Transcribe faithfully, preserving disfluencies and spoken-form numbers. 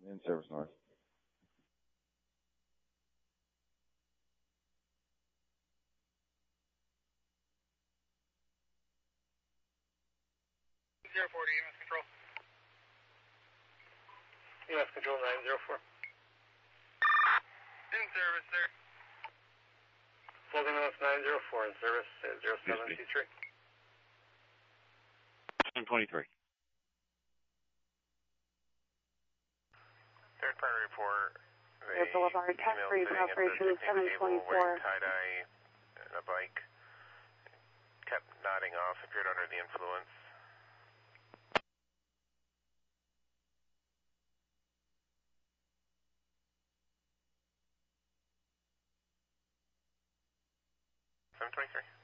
In service north. zero four to U S Control. U S Control nine zero four. In service, sir. Floating North nine zero four in service at zero seven two three. seven twenty-three. Third party report. Air Boulevard, test freeze operation seven twenty-four. Tie-dye, a bike. Kept nodding off, appeared under the influence. seven twenty-three.